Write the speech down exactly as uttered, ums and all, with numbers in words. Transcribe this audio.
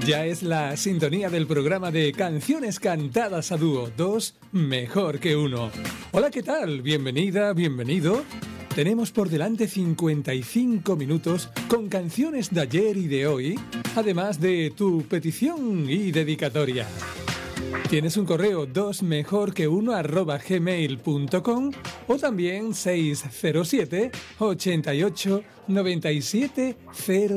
Ya es la sintonía del programa de canciones cantadas a dúo, dos mejor que uno. Hola, ¿qué tal? Bienvenida, bienvenido. Tenemos por delante cincuenta y cinco minutos con canciones de ayer y de hoy, además de tu petición y dedicatoria. Tienes un correo dos mejor que uno arroba gmail punto com o también seis cero siete, ochenta y ocho, noventa y siete, cero